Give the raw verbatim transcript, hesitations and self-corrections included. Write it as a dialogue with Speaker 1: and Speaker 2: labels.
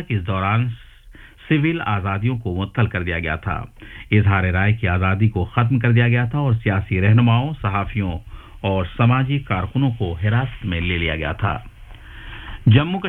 Speaker 1: इस दौरान सिविल आजादियों को मुअत्तल कर दिया गया था। इजहार राय की आजादी को खत्म कर दिया गया था और सियासी रहनुमाओं, सहाफियों और सामाजिक कारकुनों को हिरासत में ले लिया गया था। जम्मू